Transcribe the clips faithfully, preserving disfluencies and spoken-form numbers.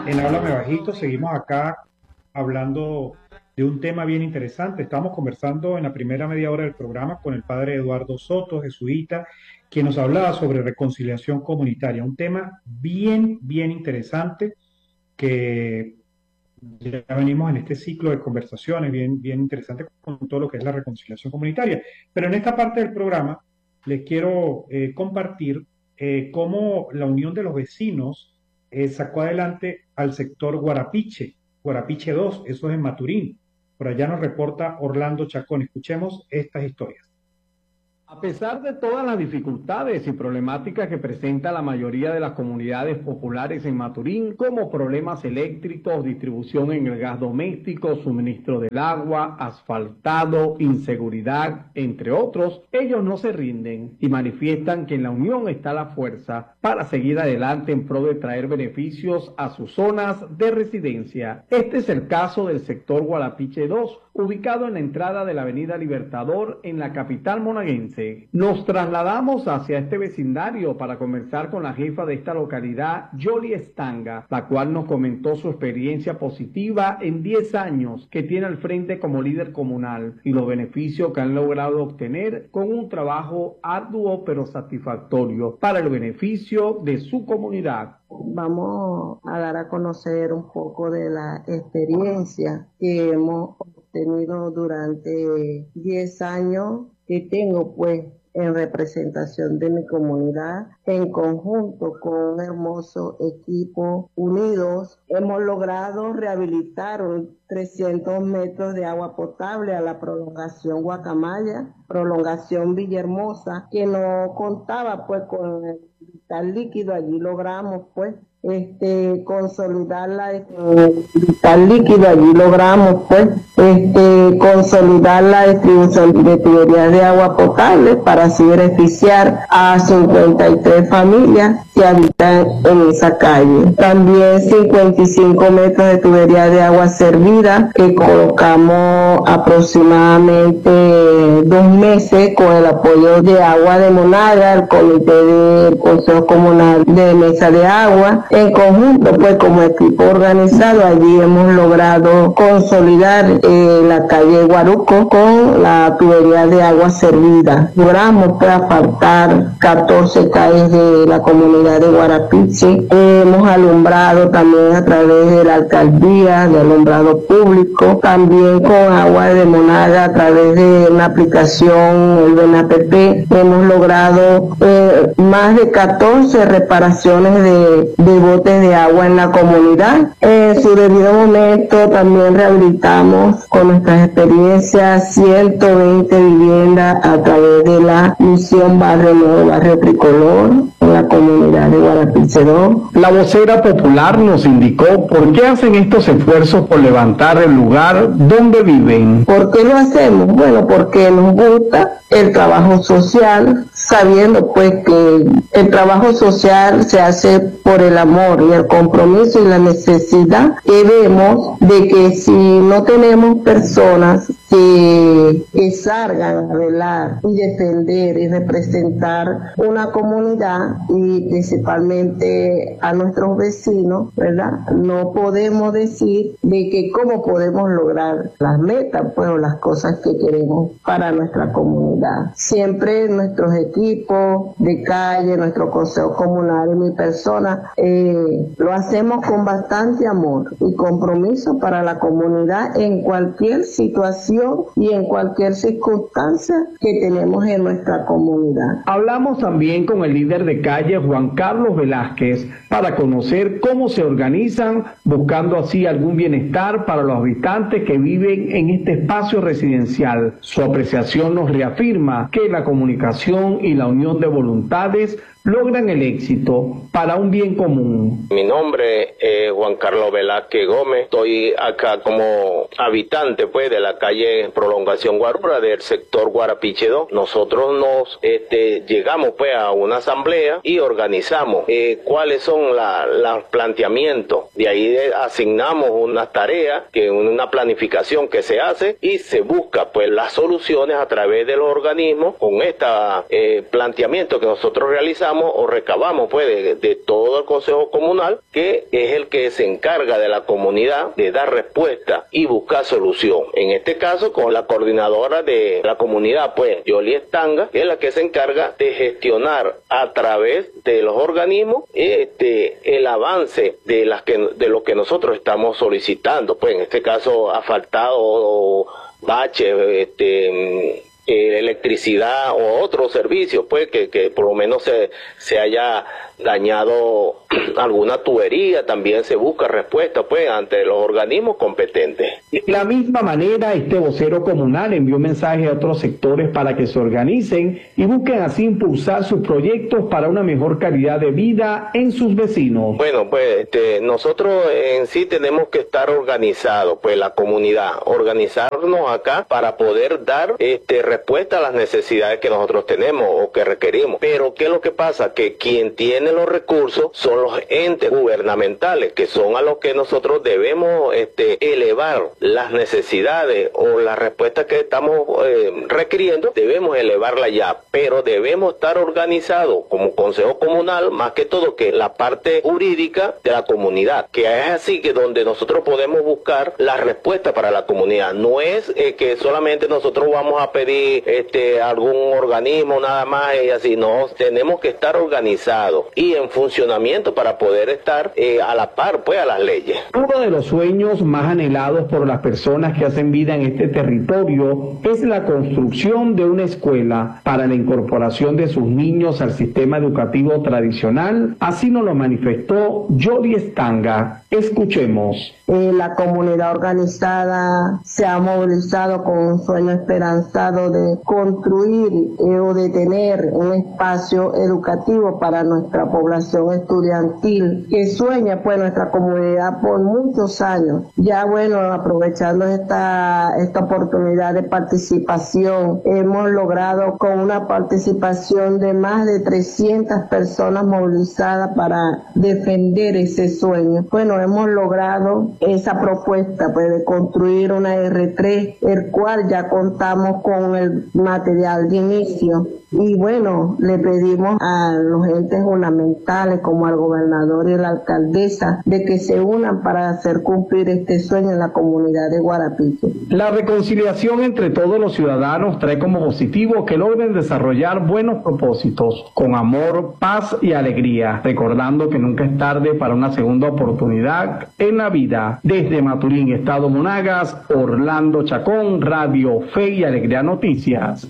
En Háblame Bajito seguimos acá hablando de un tema bien interesante. Estamos conversando en la primera media hora del programa con el padre Eduardo Soto, jesuita, quien nos hablaba sobre reconciliación comunitaria, un tema bien, bien interesante que ya venimos en este ciclo de conversaciones bien, bien interesante con todo lo que es la reconciliación comunitaria. Pero en esta parte del programa les quiero eh, compartir eh, cómo la Unión de los Vecinos eh, sacó adelante al sector Guarapiche, Guarapiche dos, eso es en Maturín. Por allá nos reporta Orlando Chacón. Escuchemos estas historias. A pesar de todas las dificultades y problemáticas que presenta la mayoría de las comunidades populares en Maturín, como problemas eléctricos, distribución en el gas doméstico, suministro del agua, asfaltado, inseguridad, entre otros, ellos no se rinden y manifiestan que en la unión está la fuerza para seguir adelante en pro de traer beneficios a sus zonas de residencia. Este es el caso del sector Guarapiche dos, ubicado en la entrada de la Avenida Libertador en la capital monaguense. Nos trasladamos hacia este vecindario para conversar con la jefa de esta localidad, Yoli Estanga, la cual nos comentó su experiencia positiva en diez años que tiene al frente como líder comunal y los beneficios que han logrado obtener con un trabajo arduo pero satisfactorio para el beneficio de su comunidad. Vamos a dar a conocer un poco de la experiencia que hemos obtenido durante diez años que tengo pues en representación de mi comunidad, en conjunto con un hermoso equipo unidos. Hemos logrado rehabilitar trescientos metros de agua potable a la prolongación Guacamaya, prolongación Villahermosa, que no contaba pues con el vital líquido. Allí logramos pues este consolidar la eh, vital líquido, allí logramos pues este consolidar la distribución de tuberías de agua potable para así beneficiar a cincuenta y tres familias que habitan en esa calle. También cincuenta y cinco metros de tubería de agua servida que colocamos aproximadamente dos meses con el apoyo de Agua de Monaga, el comité del Consejo Comunal de Mesa de Agua. En conjunto, pues como equipo organizado, allí hemos logrado consolidar eh, la calle Guaruco con la tubería de agua servida. Logramos pues asfaltar catorce calles de la comunidad de Guarapiche. Eh, hemos alumbrado también a través de la alcaldía, de alumbrado público, también con Agua de Monaga a través de una aplicación, el BENAPP. Hemos logrado eh, más de catorce reparaciones de, de botes de agua en la comunidad. En su debido momento también rehabilitamos con nuestras experiencias ciento veinte viviendas a través de la misión Barrio Nuevo, Barrio Tricolor, en la comunidad de Guarapiche dos. La vocera popular nos indicó por qué hacen estos esfuerzos por levantar el lugar donde viven. ¿Por qué lo hacemos? Bueno, porque nos gusta el trabajo social, sabiendo pues que el trabajo social se hace por el amor y el compromiso y la necesidad que vemos de que si no tenemos personas que, que salgan a velar y defender y representar una comunidad y principalmente a nuestros vecinos, ¿verdad? No podemos decir de que cómo podemos lograr las metas, pues, o las cosas que queremos para nuestra comunidad. Siempre nuestros equipos de calle, nuestro consejo comunal y mi persona, eh, lo hacemos con bastante amor y compromiso para la comunidad en cualquier situación y en cualquier circunstancia que tenemos en nuestra comunidad. Hablamos también con el líder de calle, Juan Carlos Velázquez, para conocer cómo se organizan, buscando así algún bienestar para los habitantes que viven en este espacio residencial. Su apreciación nos reafirma que la comunicación y la unión de voluntades logran el éxito para un bien común. Mi nombre es Juan Carlos Velázquez Gómez. Estoy acá como habitante pues de la calle Prolongación Guarura del sector Guarapiche dos. Nosotros nos este, llegamos pues a una asamblea y organizamos eh, cuáles son los planteamientos. De ahí de, asignamos unas tareas, que una planificación que se hace y se busca pues las soluciones a través de los organismos con este eh, planteamiento que nosotros realizamos. recolectamos o recabamos pues de, de todo el Consejo Comunal, que es el que se encarga de la comunidad de dar respuesta y buscar solución. En este caso con la coordinadora de la comunidad, pues Yoli Estanga, que es la que se encarga de gestionar a través de los organismos este el avance de las que de lo que nosotros estamos solicitando, pues en este caso asfaltado, baches, este Eh, electricidad o otros servicios, pues que, que por lo menos se, se haya dañado alguna tubería, también se busca respuesta pues ante los organismos competentes. De la misma manera, este vocero comunal envió un mensaje a otros sectores para que se organicen y busquen así impulsar sus proyectos para una mejor calidad de vida en sus vecinos. Bueno, pues este, nosotros en sí tenemos que estar organizados, pues la comunidad, organizarnos acá para poder dar este respuesta a las necesidades que nosotros tenemos o que requerimos. Pero ¿qué es lo que pasa? Que quien tiene los recursos son los entes gubernamentales, que son a los que nosotros debemos este, elevar las necesidades o las respuestas que estamos eh, requiriendo, debemos elevarla ya, pero debemos estar organizados como Consejo Comunal, más que todo que la parte jurídica de la comunidad, que es así que donde nosotros podemos buscar la respuesta para la comunidad. No es eh, que solamente nosotros vamos a pedir este algún organismo nada más y así, no, tenemos que estar organizados y en funcionamiento para poder estar eh, a la par pues a las leyes. Uno de los sueños más anhelados por las personas que hacen vida en este territorio es la construcción de una escuela para la incorporación de sus niños al sistema educativo tradicional. Así nos lo manifestó Yoli Estanga. Escuchemos. Eh, la comunidad organizada se ha movilizado con un sueño esperanzado de construir eh, o de tener un espacio educativo para nuestra población estudiantil que sueña pues nuestra comunidad por muchos años. Ya bueno, aprovechando esta, esta oportunidad de participación, hemos logrado con una participación de más de trescientas personas movilizadas para defender ese sueño. Bueno, hemos logrado esa propuesta pues de construir una R tres, el cual ya contamos con el material de inicio. Y bueno, le pedimos a los entes gubernamentales como al gobernador y la alcaldesa de que se unan para hacer cumplir este sueño en la comunidad de Guarapiche. La reconciliación entre todos los ciudadanos trae como positivo que logren desarrollar buenos propósitos con amor, paz y alegría, recordando que nunca es tarde para una segunda oportunidad en la vida. Desde Maturín, Estado Monagas, Orlando Chacón, Radio Fe y Alegría Noticias.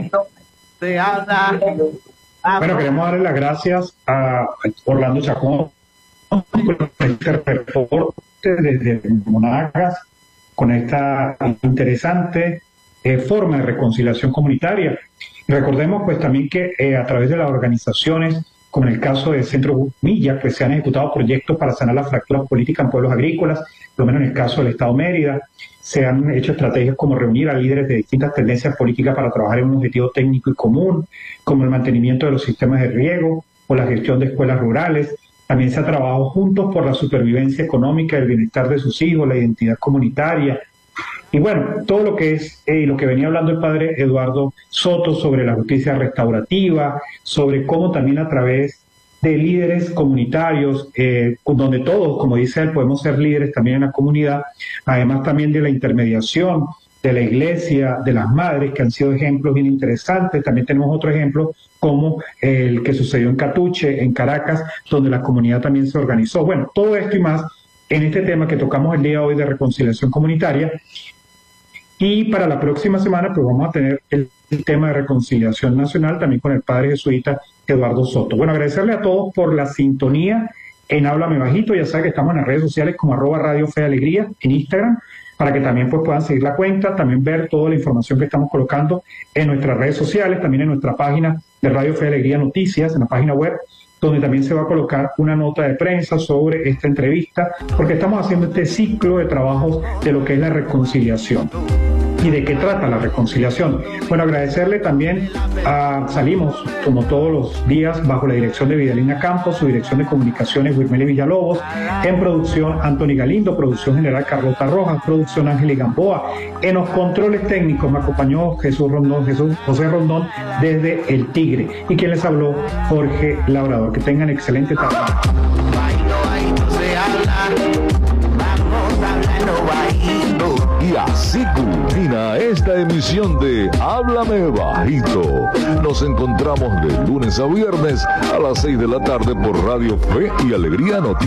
Bueno, queremos darle las gracias a Orlando Chacón por este reporte desde Monagas con esta interesante eh, forma de reconciliación comunitaria. Y recordemos pues también que eh, a través de las organizaciones, como en el caso del Centro Milla, pues se han ejecutado proyectos para sanar las fracturas políticas en pueblos agrícolas, por lo menos en el caso del Estado Mérida. Se han hecho estrategias como reunir a líderes de distintas tendencias políticas para trabajar en un objetivo técnico y común, como el mantenimiento de los sistemas de riego o la gestión de escuelas rurales. También se ha trabajado juntos por la supervivencia económica, el bienestar de sus hijos, la identidad comunitaria. Y bueno, todo lo que es, eh, lo que venía hablando el padre Eduardo Soto sobre la justicia restaurativa, sobre cómo también a través de líderes comunitarios, eh, donde todos, como dice él, podemos ser líderes también en la comunidad, además también de la intermediación de la iglesia, de las madres, que han sido ejemplos bien interesantes. También tenemos otro ejemplo como el que sucedió en Catuche, en Caracas, donde la comunidad también se organizó. Bueno, todo esto y más en este tema que tocamos el día de hoy de reconciliación comunitaria. Y para la próxima semana pues vamos a tener el, el tema de reconciliación nacional también con el padre jesuita Eduardo Soto. Bueno, agradecerle a todos por la sintonía en Háblame Bajito. Ya saben que estamos en las redes sociales como arroba Radio Fe Alegría en Instagram, para que también pues puedan seguir la cuenta, también ver toda la información que estamos colocando en nuestras redes sociales, también en nuestra página de Radio Fe Alegría Noticias, en la página web, donde también se va a colocar una nota de prensa sobre esta entrevista, porque estamos haciendo este ciclo de trabajos de lo que es la reconciliación. y de qué trata la reconciliación. Bueno, agradecerle también a Salimos, como todos los días, bajo la dirección de Vidalina Campos, su dirección de comunicaciones Wilmeli Villalobos, en producción Anthony Galindo, producción general Carlota Rojas, producción Ángel Gamboa, en los controles técnicos me acompañó Jesús Rondón, Jesús José Rondón desde El Tigre, y quien les habló, Jorge Labrador. Que tengan excelente tarde. Y así culmina esta emisión de Háblame Bajito. Nos encontramos de lunes a viernes a las seis de la tarde por Radio Fe y Alegría Noticias.